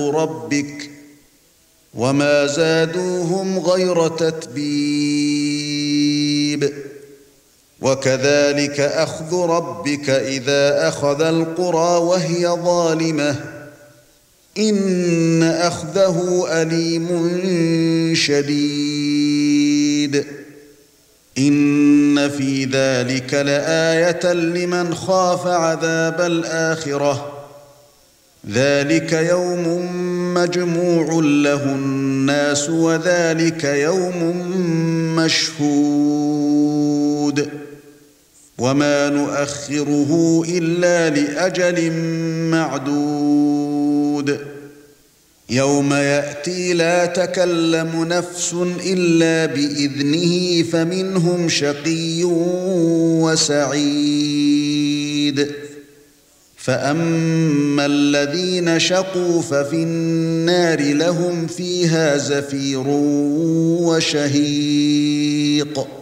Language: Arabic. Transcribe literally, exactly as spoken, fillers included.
ربك وما زادوهم غير تتبيب وكذلك أخذ ربك إذا أخذ القرى وهي ظالمة إن أخذه أليم شديد إن في ذلك لآية لمن خاف عذاب الآخرة ذلك يوم مجموع له الناس وذلك يوم مشهود وما نؤخره إلا لأجل معدود يوم يأتي لا تكلم نفس إلا بإذنه فمنهم شقي وسعيد فأما الذين شقوا ففي النار لهم فيها زفير وشهيق